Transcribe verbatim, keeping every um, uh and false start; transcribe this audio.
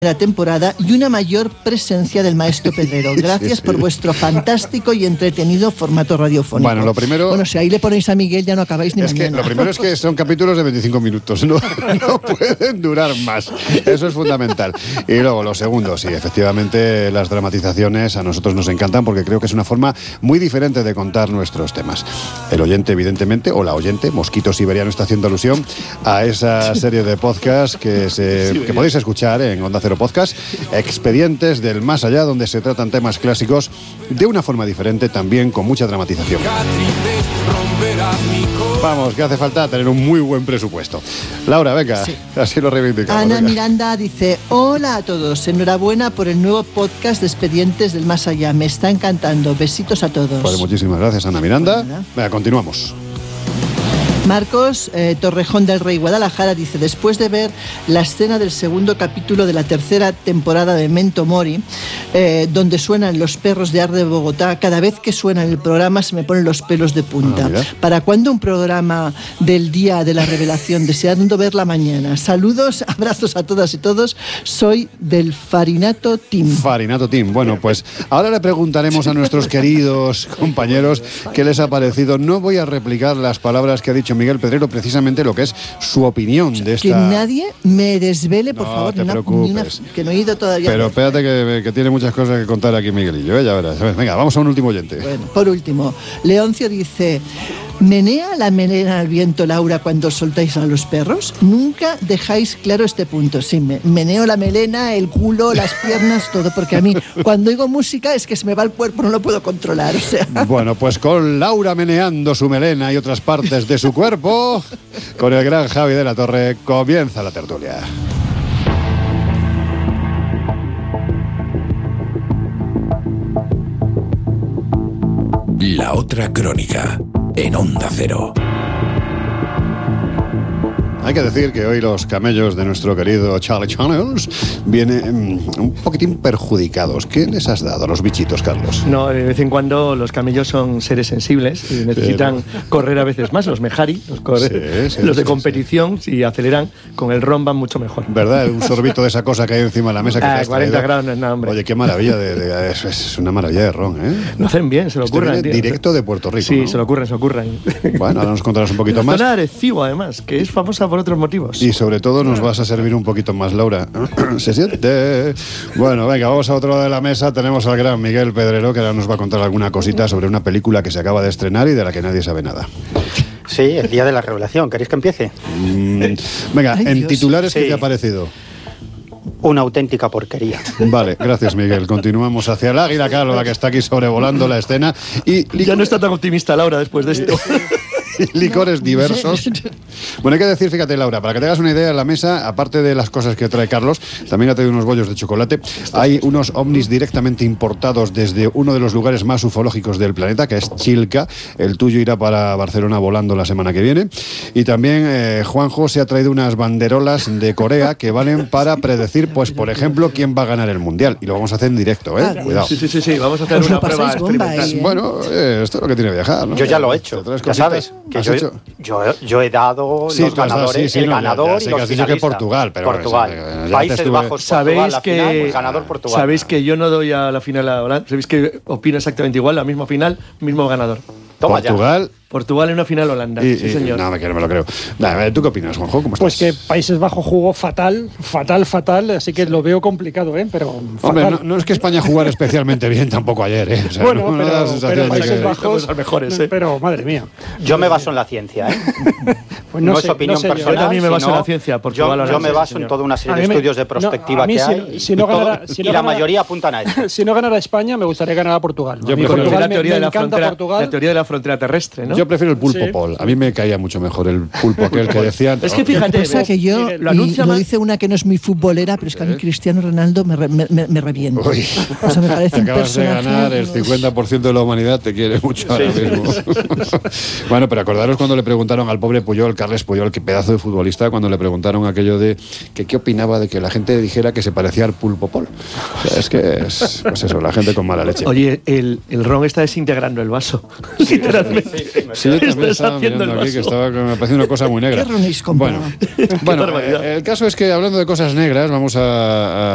la temporada y una mayor presencia del maestro Pedrero. Gracias sí, sí. por vuestro fantástico y entretenido formato radiofónico. Bueno, lo primero... Bueno, si ahí le ponéis a Miguel ya no acabáis ni es mañana. Que lo primero es que son capítulos de veinticinco minutos, no, no pueden durar más. Eso es fundamental. Y luego, lo segundo, sí, efectivamente las dramatizaciones a nosotros nos encantan porque creo que es una forma muy diferente de contar nuestros temas. El oyente, evidentemente, o la oyente, Mosquito Siberiano, está haciendo alusión a esa serie de podcast que, se, que podéis escuchar en Onda Cero Podcast, Expedientes del Más Allá, donde se tratan temas clásicos de una forma diferente, también con mucha dramatización. Vamos, que hace falta tener un muy buen presupuesto. Laura, venga, sí. así lo reivindicamos. Ana venga. Miranda dice: hola a todos, enhorabuena por el nuevo podcast de Expedientes del Más Allá, me está encantando, besitos a todos. Pues muchísimas gracias, Ana Miranda. Bueno, venga, continuamos. Marcos eh, Torrejón del Rey, Guadalajara, dice: después de ver la escena del segundo capítulo de la tercera temporada de Memento Mori, eh, donde suenan los perros de Ar de Bogotá, cada vez que suena el programa se me ponen los pelos de punta. Ah, ¿para cuándo un programa del día de la revelación? Deseando verla mañana. Saludos, abrazos a todas y todos. Soy del Farinato Team. Farinato Team. Bueno, pues ahora le preguntaremos a nuestros queridos compañeros qué les ha parecido. No voy a replicar las palabras que ha dicho Miguel Pedrero, precisamente lo que es su opinión de esta... Que nadie me desvele, por no favor, te una, preocupes. Una, que no he ido todavía. Pero espérate que, que tiene muchas cosas que contar aquí Miguelillo, ¿eh? Ya verás. Venga, vamos a un último oyente. Bueno, por último, Leoncio dice: ¿menea la melena al viento, Laura, cuando soltáis a los perros? Nunca dejáis claro este punto. Sí, me, meneo la melena, el culo, las piernas, todo, porque a mí cuando oigo música es que se me va el cuerpo, no lo puedo controlar. O sea. Bueno, pues con Laura meneando su melena y otras partes de su cuerpo, con el gran Javi de la Torre, comienza la tertulia. La otra crónica, en Onda Cero. Hay que decir que hoy los camellos de nuestro querido Charlie Channels vienen um, un poquitín perjudicados. ¿Qué les has dado a los bichitos, Carlos? No, de vez en cuando los camellos son seres sensibles y necesitan Pero... correr a veces más. Los Mejari, los, corre... sí, sí, los de sí, competición, sí. si aceleran, con el ron van mucho mejor. ¿Verdad? Un sorbito de esa cosa que hay encima de la mesa que ah, te has cuarenta traído. Grados no es nada, hombre. Oye, qué maravilla. De, de, es, es una maravilla de ron, ¿eh? Lo hacen bien, se lo ocurren. Este directo de Puerto Rico, Sí, ¿no? se lo ocurren, se lo ocurren. Bueno, ahora nos contarás un poquito más. La zona de Arecibo, además, que es famosa por otros motivos. Y sobre todo nos vas a servir un poquito más, Laura. Se siente. Bueno, venga, vamos a otro lado de la mesa. Tenemos al gran Miguel Pedrero, que ahora nos va a contar alguna cosita sobre una película que se acaba de estrenar y de la que nadie sabe nada. Sí, el día de la revelación. ¿Queréis que empiece? Mm, venga, Ay, en Dios. titulares, ¿qué sí. te ha parecido? Una auténtica porquería. Vale, gracias, Miguel. Continuamos hacia el águila calva, que está aquí sobrevolando la escena. Y ya no está tan optimista Laura después de esto. Licores diversos. Bueno, hay que decir, fíjate, Laura, para que te hagas una idea, en la mesa, aparte de las cosas que trae Carlos, también ha traído unos bollos de chocolate. Hay unos ovnis directamente importados desde uno de los lugares más ufológicos del planeta, que es Chilca. El tuyo irá para Barcelona volando la semana que viene. Y también eh, Juanjo se ha traído unas banderolas de Corea que valen para predecir, pues, por ejemplo, quién va a ganar el Mundial. Y lo vamos a hacer en directo, ¿eh? Ah, Cuidado. Sí, sí, sí, sí, vamos a hacer una prueba experimental. Ahí, ¿eh? Bueno, eh, esto es lo que tiene viajar, ¿no? Yo ya lo he hecho, ya sabes. Que yo, yo, yo he dado sí, los ganadores, sí, sí, el no, ganador ya, ya y los has dicho finalistas. que Portugal, pero Portugal. Bueno, Países estuve... Bajos, Portugal, ¿Sabéis la que, final, pues ganador Portugal. Sabéis que yo no doy a la final a Holanda. Sabéis que opino exactamente igual, la misma final, mismo ganador. Toma Portugal. Ya. Portugal en una final Holanda, y, sí y, señor. No, me, quiero, me lo creo. Nah, ¿tú qué opinas, Juanjo? ¿Cómo estás? Pues que Países Bajos jugó fatal, fatal, fatal, así que lo veo complicado, ¿eh? Pero Hombre, no, no es que España jugara especialmente bien tampoco ayer, ¿eh? O sea, bueno, no, pero, no pero Países que... Bajos, mejores, ¿eh? Pero, madre mía. Yo me baso en la ciencia, ¿eh? Pues no, no sé, es opinión no sé personal. Yo también me baso sino, en la ciencia. Portugal, yo, yo me baso señor. en toda una serie de me, estudios de prospectiva no, a mí que si, hay. Si no y, todo, ganara, si y no la ganara, mayoría apuntan a eso. Si no ganara España, me gustaría ganar a Portugal. Yo a prefiero la me, teoría me de la encanta frontera, Portugal. la teoría de la frontera terrestre, ¿no? Yo prefiero el pulpo Sí. Paul. A mí me caía mucho mejor el pulpo aquel que decían. Es que fíjate, Lo que pasa que yo, lo lo, anuncia lo más... dice una que no es muy futbolera, pero es que a mí Cristiano Ronaldo me, re, me, me, me revienta. Uy, o sea, me parece un acabas de personaje... ganar, el cincuenta por ciento de la humanidad te quiere mucho Sí. ahora mismo. Bueno, pero acordaros cuando le preguntaron al pobre Puyol, Carles Puyol, qué pedazo de futbolista, cuando le preguntaron aquello de que qué opinaba de que la gente dijera que se parecía al pulpo Paul. O sea, es que es, pues eso, la gente con mala leche. Oye, el, el ron está desintegrando el vaso. Literalmente. Sí, sí, sí, Sí, yo también Estás estaba haciendo mirando el aquí que vaso. estaba, que me parecía una cosa muy negra. ¿Qué reunís con Bueno, bueno, barbaridad. eh, el caso es que hablando de cosas negras, vamos a, a